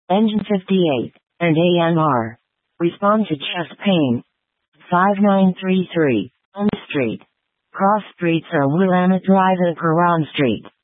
Engine 58, and AMR. Respond to chest pain. 5933, Elm Street. Cross streets are Willamette Drive and Peron Street.